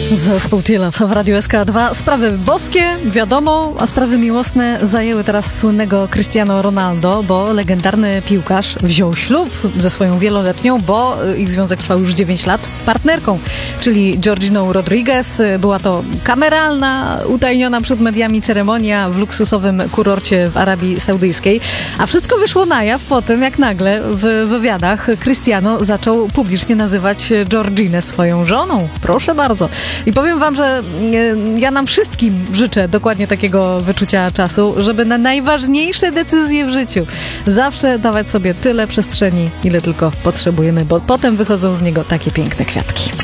Zespół Tilaf w Radiu SK2. Sprawy boskie, wiadomo, a sprawy miłosne zajęły teraz słynnego Cristiano Ronaldo, bo legendarny piłkarz wziął ślub ze swoją wieloletnią, bo ich związek trwał już 9 lat, partnerką, czyli Georginą Rodriguez. Była to kameralna, utajniona przed mediami ceremonia w luksusowym kurorcie w Arabii Saudyjskiej, a wszystko wyszło na jaw po tym, jak nagle w wywiadach Cristiano zaczął publicznie nazywać Georginę swoją żoną. Proszę bardzo. I powiem wam, że ja nam wszystkim życzę dokładnie takiego wyczucia czasu, żeby na najważniejsze decyzje w życiu zawsze dawać sobie tyle przestrzeni, ile tylko potrzebujemy, bo potem wychodzą z niego takie piękne kwiatki.